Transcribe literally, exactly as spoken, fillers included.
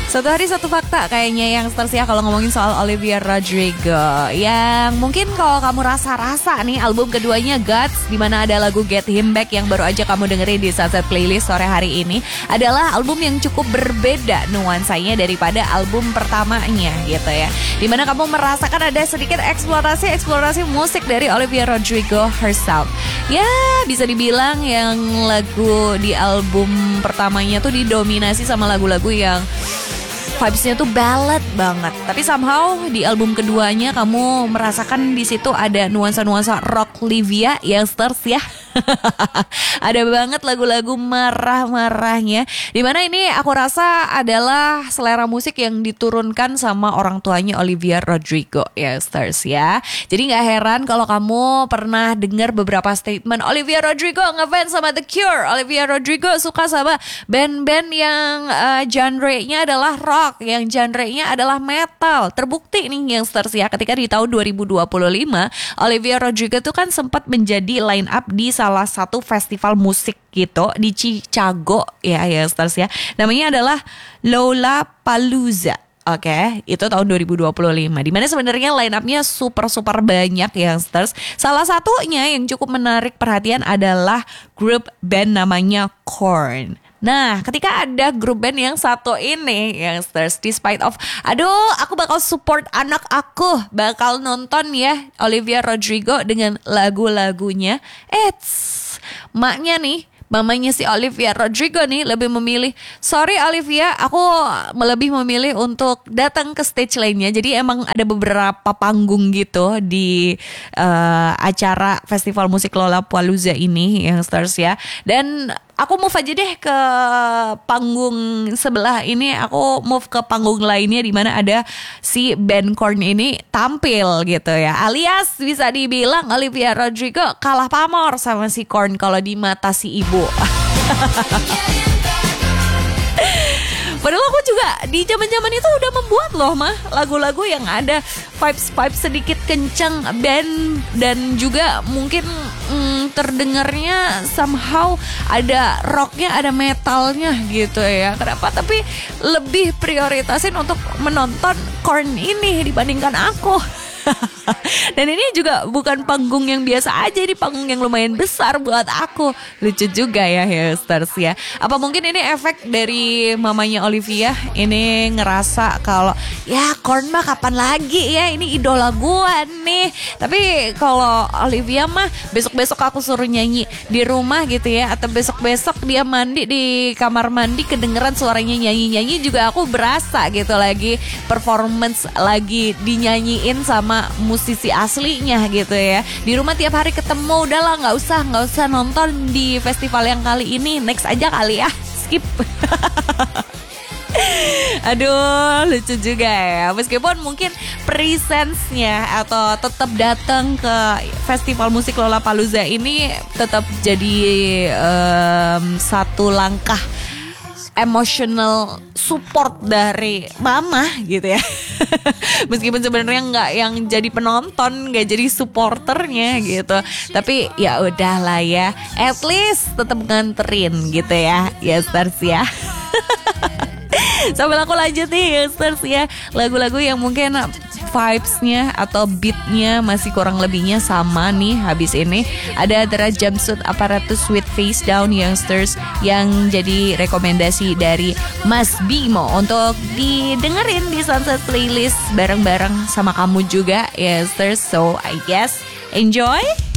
Satu hari satu fakta kayaknya yang ya kalau ngomongin soal Olivia Rodrigo. Yang mungkin kalau kamu rasa-rasa nih album keduanya Guts, dimana ada lagu Get Him Back yang baru aja kamu dengerin di Sunset Playlist sore hari ini, adalah album yang cukup berbeda nuansanya daripada album pertamanya gitu ya. Dimana kamu merasakan ada sedikit eksplorasi-eksplorasi musik dari Olivia Rodrigo herself. Ya bisa dibilang yang lagu di album pertamanya tuh didominasi sama lagu-lagu yang vibes-nya tuh ballad banget. Tapi somehow di album keduanya kamu merasakan di situ ada nuansa-nuansa rock Livia youngsters ya. Ada banget lagu-lagu marah-marahnya. Dimana ini aku rasa adalah selera musik yang diturunkan sama orang tuanya Olivia Rodrigo youngsters ya. Jadi gak heran kalau kamu pernah dengar beberapa statement Olivia Rodrigo ngefans sama The Cure, Olivia Rodrigo suka sama band-band yang uh, genre-nya adalah rock, yang genre-nya adalah metal. Terbukti nih youngsters ya, ketika di tahun dua ribu dua puluh lima Olivia Rodrigo tuh kan sempat menjadi line up di salah satu festival musik gitu di Chicago ya youngsters ya. Namanya adalah Lollapalooza. Oke, okay, itu tahun dua ribu dua puluh lima. Dimana sebenarnya line up-nya super-super banyak youngsters. Salah satunya yang cukup menarik perhatian adalah grup band namanya Korn. Nah, ketika ada grup band yang satu ini, youngsters, despite of, aduh, aku bakal support anak aku, bakal nonton ya Olivia Rodrigo dengan lagu-lagunya. Eits, maknya nih, mamanya si Olivia Rodrigo nih lebih memilih, sorry Olivia, aku lebih memilih untuk datang ke stage lainnya. Jadi emang ada beberapa panggung gitu di uh, acara festival musik Lollapalooza ini, youngsters ya. Dan aku move aja deh ke panggung sebelah ini. Aku move ke panggung lainnya di mana ada si band Korn ini tampil gitu ya. Alias bisa dibilang Olivia Rodrigo kalah pamor sama si Korn kalau di mata si ibu. Padahal aku juga di zaman-zaman itu udah membuat loh mah lagu-lagu yang ada vibes-vibes sedikit kencang band dan juga mungkin mm, terdengarnya somehow ada rocknya, ada metalnya gitu ya. Kenapa? Tapi lebih prioritasin untuk menonton Korn ini dibandingkan aku. Dan ini juga bukan panggung yang biasa aja, ini panggung yang lumayan besar buat aku. Lucu juga ya youngsters ya. Apa mungkin ini efek dari mamanya Olivia ini ngerasa kalau ya Korn mah kapan lagi ya, ini idola gua nih. Tapi kalau Olivia mah besok-besok aku suruh nyanyi di rumah gitu ya, atau besok-besok dia mandi di kamar mandi kedengeran suaranya nyanyi-nyanyi juga aku berasa gitu, lagi performance, lagi dinyanyiin sama musisi aslinya gitu ya. Di rumah tiap hari ketemu, udahlah nggak usah nggak usah nonton di festival yang kali ini, next aja kali ya, skip. Aduh, lucu juga ya. Meskipun mungkin presence-nya atau tetap datang ke festival musik Lollapalooza ini tetap jadi um, satu langkah emotional support dari mama gitu ya. Meskipun sebenarnya nggak yang jadi penonton, nggak jadi supporternya gitu, tapi ya udahlah ya, at least tetap nganterin gitu ya, ya stars ya. Sambil aku lanjut nih youngsters ya, lagu-lagu yang mungkin vibes-nya atau beat-nya masih kurang lebihnya sama nih. Habis ini ada Dara Jumpsuit Apparatus with Face Down youngsters yang jadi rekomendasi dari Mas Bimo untuk didengerin di Sunset Playlist bareng-bareng sama kamu juga youngsters. So I guess enjoy.